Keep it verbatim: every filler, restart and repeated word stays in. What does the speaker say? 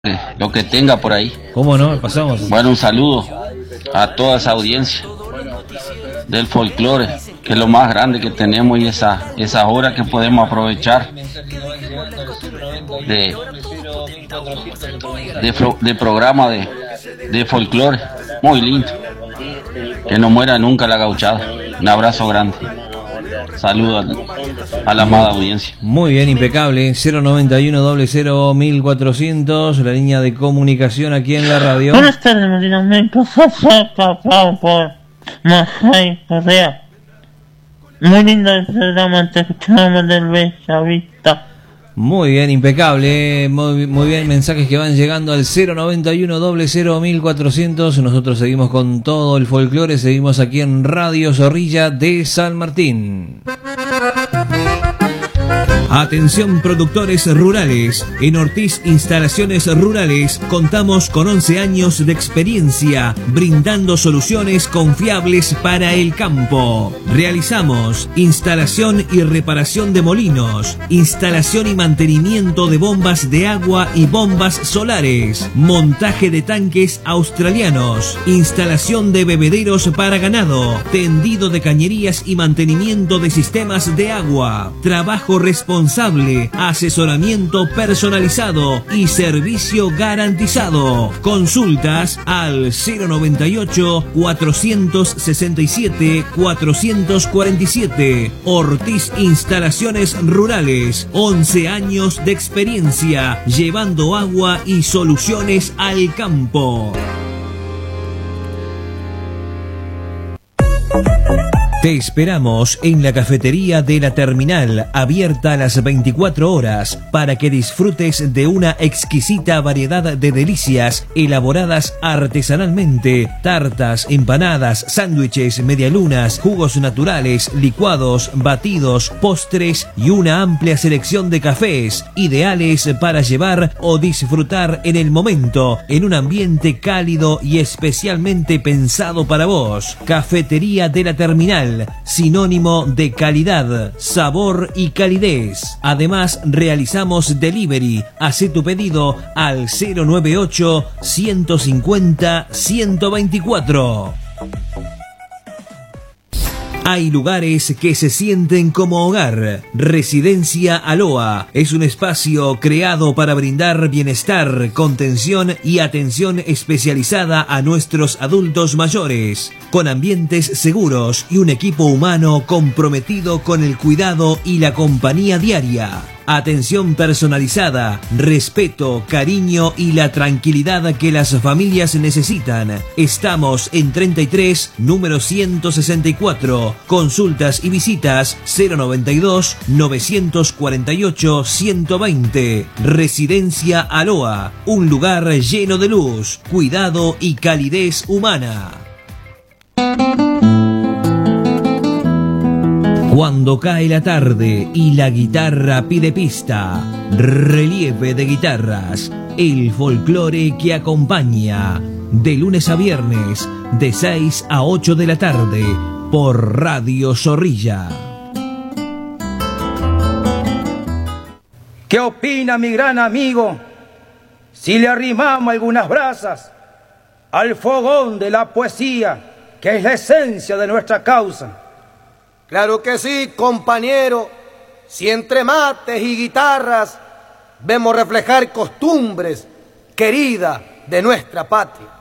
lo que tenga por ahí. ¿Cómo no? Pasamos. Bueno, un saludo a toda esa audiencia del folclore, que es lo más grande que tenemos, y esa, esa hora que podemos aprovechar de, de, de programa de, de folclore, muy lindo. Que no muera nunca la gauchada. Un abrazo grande. Saludos a la amada audiencia. Muy bien, impecable. cero noventa y uno, cero cero, mil cuatrocientos, la línea de comunicación aquí en la radio. Buenas tardes, Latinoamérica. Por Masai Correa. Muy lindo el programa, te escuchamos del Bellavista. Muy bien, impecable, muy, muy bien, mensajes que van llegando al cero noventa y uno, cero cero, mil cuatrocientos. Nosotros seguimos con todo el folclore, seguimos aquí en Radio Zorrilla de San Martín. Atención productores rurales, en Ortiz Instalaciones Rurales contamos con once años de experiencia brindando soluciones confiables para el campo. Realizamos instalación y reparación de molinos, instalación y mantenimiento de bombas de agua y bombas solares, montaje de tanques australianos, instalación de bebederos para ganado, tendido de cañerías y mantenimiento de sistemas de agua, trabajo responsable, asesoramiento personalizado y servicio garantizado. Consultas al cero noventa y ocho, cuatrocientos sesenta y siete, cuatrocientos cuarenta y siete. Ortiz Instalaciones Rurales, once años de experiencia llevando agua y soluciones al campo. Te esperamos en la cafetería de la terminal, abierta a las veinticuatro horas, para que disfrutes de una exquisita variedad de delicias elaboradas artesanalmente: tartas, empanadas, sándwiches, medialunas, jugos naturales, licuados, batidos, postres y una amplia selección de cafés, ideales para llevar o disfrutar en el momento, en un ambiente cálido y especialmente pensado para vos. Cafetería de la terminal, sinónimo de calidad, sabor y calidez. Además, realizamos delivery. Hacé tu pedido al cero noventa y ocho, ciento cincuenta, ciento veinticuatro. Hay lugares que se sienten como hogar. Residencia Aloha es un espacio creado para brindar bienestar, contención y atención especializada a nuestros adultos mayores, con ambientes seguros y un equipo humano comprometido con el cuidado y la compañía diaria. Atención personalizada, respeto, cariño y la tranquilidad que las familias necesitan. Estamos en treinta y tres, número ciento sesenta y cuatro. Consultas y visitas cero noventa y dos, novecientos cuarenta y ocho, ciento veinte. Residencia Aloha, un lugar lleno de luz, cuidado y calidez humana. Cuando cae la tarde y la guitarra pide pista, Relieve de Guitarras, el folclore que acompaña, de lunes a viernes, de seis a ocho de la tarde, por Radio Zorrilla. ¿Qué opina mi gran amigo si le arrimamos algunas brasas al fogón de la poesía, que es la esencia de nuestra causa? Claro que sí, compañero, si entre mates y guitarras vemos reflejar costumbres queridas de nuestra patria.